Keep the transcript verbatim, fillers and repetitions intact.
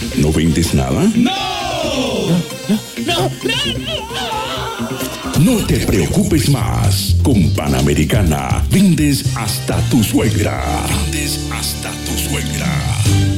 ¿No vendes nada? ¡No! ¡No! ¡No! ¡No! No te preocupes más. Con Panamericana vendes hasta tu suegra. Vendes hasta tu suegra.